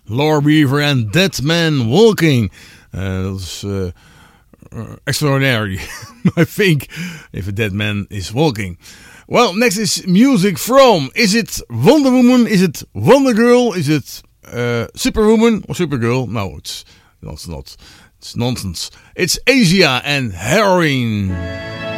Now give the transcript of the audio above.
Laura Weaver and Dead Man Walking. Dat is extraordinary, I think, if a dead man is walking. Well, next is music from. Is it Wonder Woman? Is it Wonder Girl? Is it Superwoman or Supergirl? No, it's not. It's nonsense. It's Asia and Heroin.